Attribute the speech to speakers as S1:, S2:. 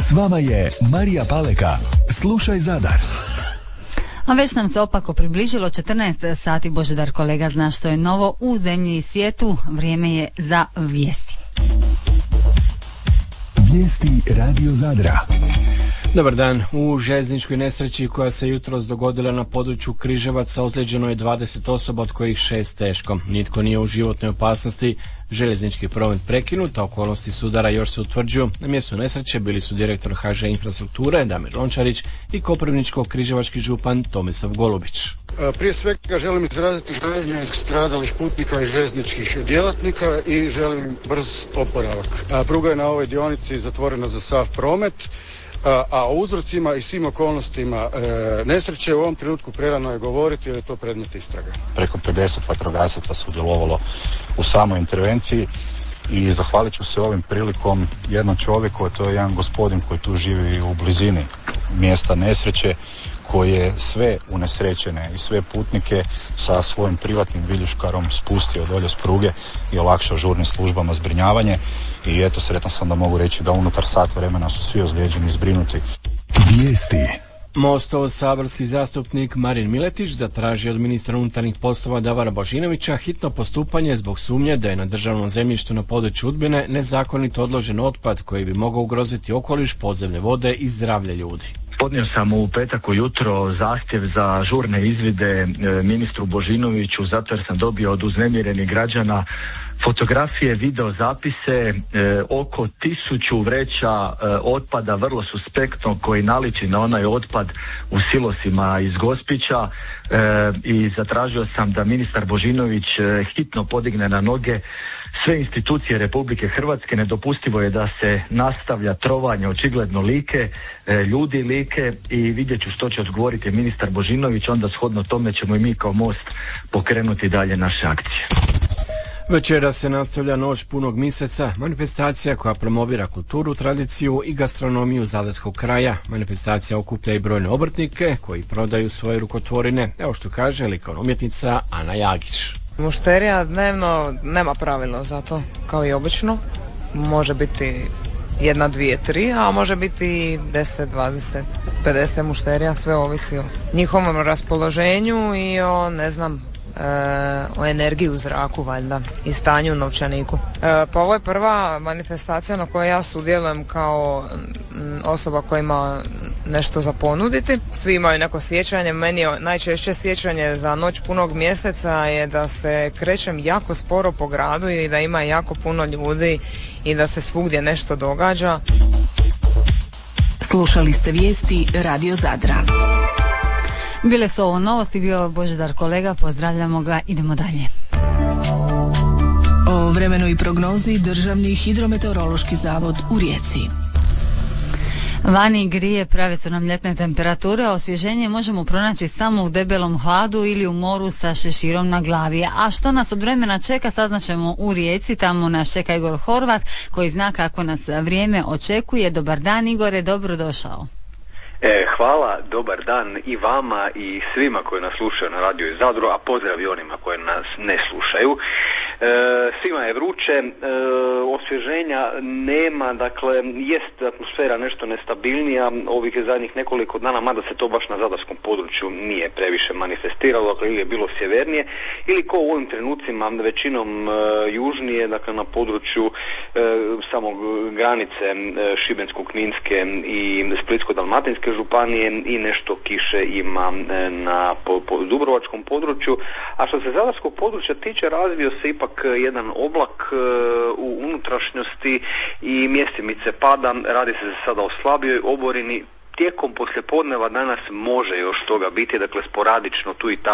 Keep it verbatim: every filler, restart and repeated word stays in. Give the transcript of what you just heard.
S1: S vama je Marija Paleka. Slušaj Zadar.
S2: A već nam se opako približilo četrnaest sati. Božidar kolega zna što je novo u zemlji i svijetu. Vrijeme je za vijesti.
S1: Vijesti Radio Zadra.
S3: Dobar dan. U željezničkoj nesreći koja se jutros dogodila na području Križevaca ozlijeđeno je dvadeset osoba, od kojih šest teško. Nitko nije u životnoj opasnosti. Željeznički promet prekinut, a okolnosti sudara još se utvrđuju. Na mjestu nesreće bili su direktor ha že Infrastrukture Damir Lončarić i koprivničko-križevački župan Tomislav Golubić.
S4: Prije svega želim izraziti žaljenje stradalih putnika i željezničkih djelatnika i želim brz oporavak. Pruga je na ovoj dionici zatvorena za sav promet, a o uzrocima i svim okolnostima e, nesreće u ovom trenutku prerano je govoriti jer je to predmet istrage.
S5: Preko pedeset vatrogasaca sudjelovalo u samoj intervenciji i zahvalit ću se ovim prilikom jednom čovjeku, a to je jedan gospodin koji tu živi u blizini mjesta nesreće, koji je sve unesrećene i sve putnike sa svojim privatnim viljuškarom spustio dolje s pruge i olakšao žurnim službama zbrinjavanje. I eto, sretan sam da mogu reći da unutar sat vremena su svi ozlijeđeni i zbrinuti.
S1: Vijesti.
S3: Mostov saborski zastupnik Marin Miletić zatražio od ministra unutarnjih poslova Davora Božinovića hitno postupanje zbog sumnje da je na državnom zemljištu na području Udbine nezakonito odložen otpad koji bi mogao ugroziti okoliš, podzemne vode i zdravlje ljudi.
S6: Podnio sam u petak ujutro zahtjev za žurne izvide ministru Božinoviću zato jer sam dobio od uznemirenih građana fotografije, video zapise, e, oko tisuću vreća e, otpada vrlo suspektno koji naliči na onaj otpad u silosima iz Gospića e, i zatražio sam da ministar Božinović e, hitno podigne na noge sve institucije Republike Hrvatske. Nedopustivo je da se nastavlja trovanje očigledno Like, e, ljudi Like, i vidjet ću što će odgovoriti ministar Božinović, onda shodno tome ćemo i mi kao Most pokrenuti dalje naše akcije.
S3: Večera se nastavlja Noć punog mjeseca, manifestacija koja promovira kulturu, tradiciju i gastronomiju zadarskog kraja. Manifestacija okuplja i brojne obrtnike koji prodaju svoje rukotvorine, evo što kaže likovna umjetnica Ana Jagić.
S7: Mušterija dnevno nema pravilo za to, kao i obično. Može biti jedna, dvije, tri, a može biti deset, dvadeset, pedeset mušterija, sve ovisi o njihovom raspoloženju i o, ne znam, o energiji u zraku valjda i stanju u novčaniku. E, pa ovo je prva manifestacija na kojoj ja sudjelujem kao osoba koja ima nešto za ponuditi. Svi imaju neko sjećanje, meni je najčešće sjećanje za Noć punog mjeseca je da se krećem jako sporo po gradu i da ima jako puno ljudi i da se svugdje nešto događa.
S8: Slušali ste vijesti Radio Zadra.
S2: Bile su ovo novosti, bio Božidar kolega, pozdravljamo ga, idemo dalje.
S8: O vremenu i prognozi Državni hidrometeorološki zavod u Rijeci.
S2: Vani grije, prave su nam ljetne temperature, a osvježenje možemo pronaći samo u debelom hladu ili u moru sa šeširom na glavi. A što nas od vremena čeka, saznaćemo u Rijeci, tamo nas čeka Igor Horvat koji zna kako nas vrijeme očekuje. Dobar dan Igore, dobrodošao.
S9: E, hvala, dobar dan i vama i svima koji nas slušaju na Radio iz Zadru, a pozdrav i onima koji nas ne slušaju. E, svima je vruće, e, osvježenja nema, dakle jest atmosfera nešto nestabilnija ovih zadnjih nekoliko dana, mada se to baš na zadarskom području nije previše manifestiralo, dakle ili je bilo sjevernije ili ko u ovim trenucima većinom e, južnije, dakle na području e, samog granice e, Šibensko-kninske i Splitsko-dalmatinske županije i nešto kiše ima na po, po Dubrovačkom području, a što se zadarskog područja tiče, razvio se ipak jedan oblak e, u unutrašnjosti i mjestimice pada, radi se sada o slabijoj oborini. Tijekom poslijepodneva danas može još toga biti, dakle sporadično tu i tamo